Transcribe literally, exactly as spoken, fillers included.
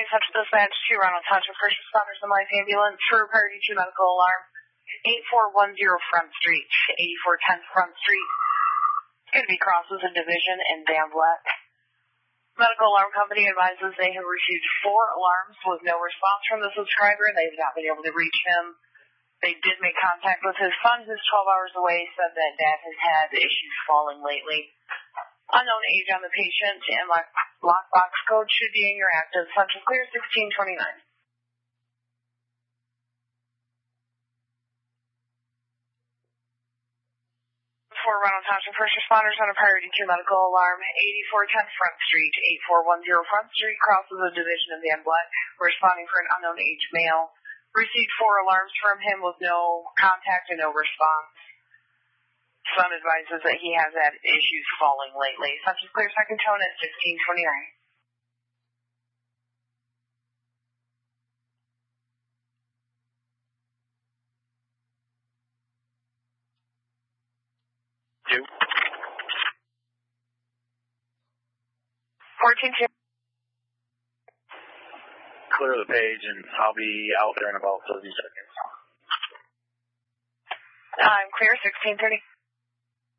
Central Dispatch to Ronald Township First Responders and Life Ambulance for priority two medical alarm. eighty-four ten Front Street, eighty-four ten Front Street. It's going to be crosses a division in Van Vleck. Medical alarm company advises they have received four alarms with no response from the subscriber. They have not been able to reach him. They did make contact with his son, who's twelve hours away, said that dad has had issues falling lately. Unknown age on the patient and lock, lockbox code should be in your active. Central clear sixteen twenty-nine. For Ronald Township First Responders on a priority two medical alarm, eighty-four ten Front Street, eighty-four ten Front Street, crosses a division of Van Vleck. We're responding for an unknown age male. Received four alarms from him with no contact and no response. Son advises that he has had issues falling lately. Central clear second tone at sixteen twenty-nine. Two. fourteen two. Clear the page, and I'll be out there in about thirty seconds. I'm clear, sixteen thirty.